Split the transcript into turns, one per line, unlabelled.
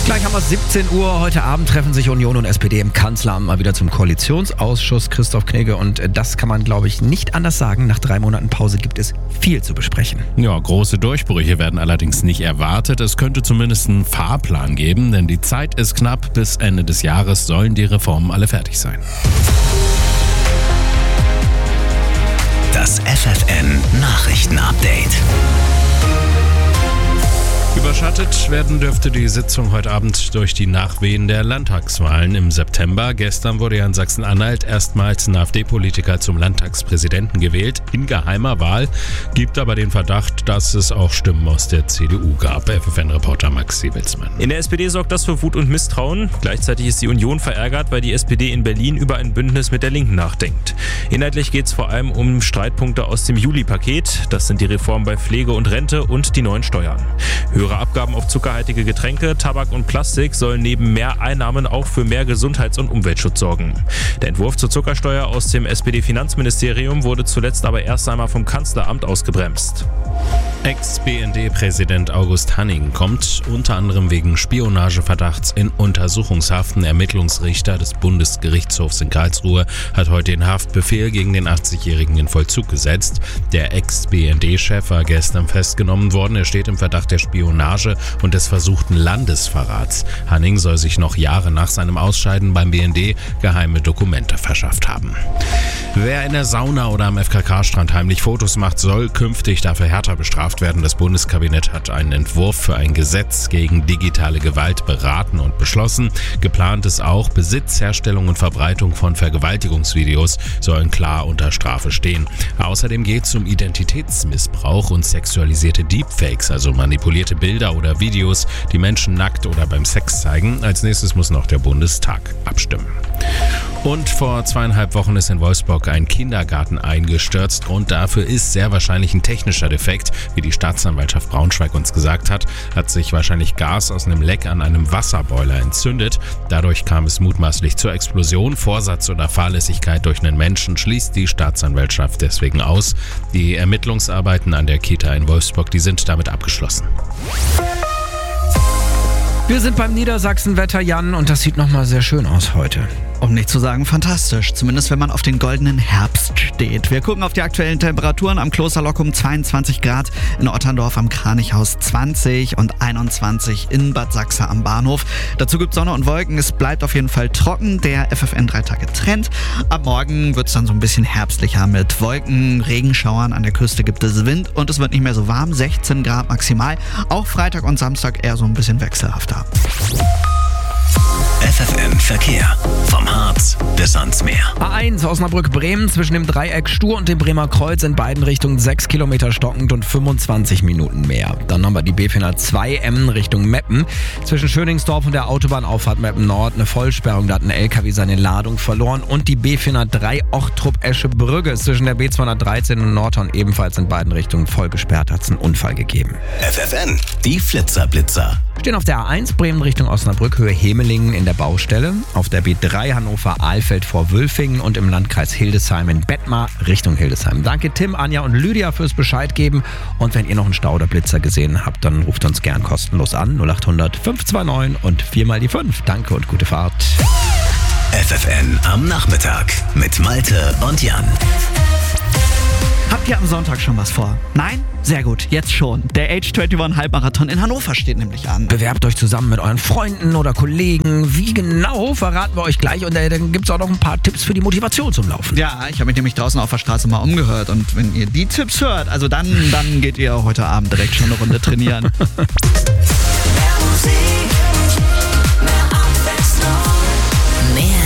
Gleich haben wir 17 Uhr. Heute Abend treffen sich Union und SPD im Kanzleramt mal wieder zum Koalitionsausschuss. Christoph Knigge, und das kann man, glaube ich, nicht anders sagen. Nach 3 Monaten Pause gibt es viel zu besprechen.
Ja, große Durchbrüche werden allerdings nicht erwartet. Es könnte zumindest einen Fahrplan geben, denn die Zeit ist knapp. Bis Ende des Jahres sollen die Reformen alle fertig sein.
Das FFN-Nachrichten-Update.
Überschattet werden dürfte die Sitzung heute Abend durch die Nachwehen der Landtagswahlen im September. Gestern wurde ja in Sachsen-Anhalt erstmals ein AfD-Politiker zum Landtagspräsidenten gewählt. In geheimer Wahl, gibt aber den Verdacht, dass es auch Stimmen aus der CDU gab. FFN-Reporter Max Siebelsmann.
In der SPD sorgt das für Wut und Misstrauen. Gleichzeitig ist die Union verärgert, weil die SPD in Berlin über ein Bündnis mit der Linken nachdenkt. Inhaltlich geht es vor allem um Streitpunkte aus dem Juli-Paket. Das sind die Reformen bei Pflege und Rente und die neuen Steuern. Höhere Abgaben auf zuckerhaltige Getränke, Tabak und Plastik sollen neben mehr Einnahmen auch für mehr Gesundheits- und Umweltschutz sorgen. Der Entwurf zur Zuckersteuer aus dem SPD-Finanzministerium wurde zuletzt aber erst einmal vom Kanzleramt ausgebremst.
Ex-BND-Präsident August Hanning kommt unter anderem wegen Spionageverdachts in Untersuchungshaft. Ein Ermittlungsrichter des Bundesgerichtshofs in Karlsruhe hat heute den Haftbefehl gegen den 80-Jährigen in Vollzug gesetzt. Der Ex-BND-Chef war gestern festgenommen worden. Er steht im Verdacht der Spionage und des versuchten Landesverrats. Hanning soll sich noch Jahre nach seinem Ausscheiden beim BND geheime Dokumente verschafft haben. Wer in der Sauna oder am FKK-Strand heimlich Fotos macht, soll künftig dafür härter bestraft werden. Das Bundeskabinett hat einen Entwurf für ein Gesetz gegen digitale Gewalt beraten und beschlossen. Geplant ist auch, Besitz, Herstellung und Verbreitung von Vergewaltigungsvideos sollen klar unter Strafe stehen. Außerdem geht es um Identitätsmissbrauch und sexualisierte Deepfakes, also manipulierte Bilder oder Videos, die Menschen nackt oder beim Sex zeigen. Als nächstes muss noch der Bundestag abstimmen. Und vor 2,5 Wochen ist in Wolfsburg ein Kindergarten eingestürzt. Grund dafür ist sehr wahrscheinlich ein technischer Defekt. Wie die Staatsanwaltschaft Braunschweig uns gesagt hat sich wahrscheinlich Gas aus einem Leck an einem Wasserboiler entzündet. Dadurch kam es mutmaßlich zur Explosion. Vorsatz oder Fahrlässigkeit durch einen Menschen schließt die Staatsanwaltschaft deswegen aus. Die Ermittlungsarbeiten an der Kita in Wolfsburg, die sind damit abgeschlossen.
Wir sind beim Niedersachsenwetter, Jan, und das sieht nochmal sehr schön aus heute.
Um nicht zu sagen fantastisch, zumindest wenn man auf den goldenen Herbst steht. Wir gucken auf die aktuellen Temperaturen. Am Klosterlokum 22 Grad, in Otterndorf am Kranichhaus 20 und 21 in Bad Sachse am Bahnhof. Dazu gibt es Sonne und Wolken, es bleibt auf jeden Fall trocken, der FFN 3-Tage-Trend. Ab morgen wird es dann so ein bisschen herbstlicher mit Wolken, Regenschauern, an der Küste gibt es Wind und es wird nicht mehr so warm, 16 Grad maximal. Auch Freitag und Samstag eher so ein bisschen wechselhafter.
FFN Verkehr. Vom Harz bis ans Meer.
A1 Osnabrück-Bremen zwischen dem Dreieck Stur und dem Bremer Kreuz in beiden Richtungen 6 Kilometer stockend und 25 Minuten mehr. Dann haben wir die B402 Emmen Richtung Meppen. Zwischen Schöningsdorf und der Autobahnauffahrt Meppen Nord eine Vollsperrung. Da hat ein LKW seine Ladung verloren. Und die B403 Ochtrup-Eschebrügge zwischen der B213 und Nordhorn ebenfalls in beiden Richtungen voll gesperrt. Hat es einen Unfall gegeben.
FFN, die Flitzer-Blitzer.
Stehen auf der A1 Bremen Richtung Osnabrück, Höhe Hemelingen in der Baustelle. Auf der B3 Hannover-Ahlfeld vor Wülfingen und im Landkreis Hildesheim in Bettmar Richtung Hildesheim. Danke Tim, Anja und Lydia fürs Bescheid geben. Und wenn ihr noch einen Stau oder Blitzer gesehen habt, dann ruft uns gern kostenlos an. 0800 529 und 4x5. Danke und gute Fahrt.
FFN am Nachmittag mit Malte und Jan.
Habt ihr am Sonntag schon was vor? Nein? Sehr gut, jetzt schon. Der Age21 Halbmarathon in Hannover steht nämlich an.
Bewerbt euch zusammen mit euren Freunden oder Kollegen. Wie genau, verraten wir euch gleich. Und dann gibt es auch noch ein paar Tipps für die Motivation zum Laufen.
Ja, ich habe mich nämlich draußen auf der Straße mal umgehört. Und wenn ihr die Tipps hört, also dann geht ihr heute Abend direkt schon eine Runde trainieren.